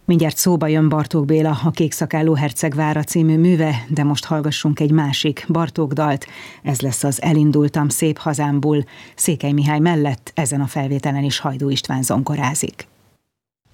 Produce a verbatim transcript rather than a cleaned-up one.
Mindjárt szóba jön Bartók Béla, a Kékszakállú herceg vára című műve, de most hallgassunk egy másik Bartók dalt. Ez lesz az Elindultam szép hazámból. Székely Mihály mellett ezen a felvételen is Hajdú István zongorázik.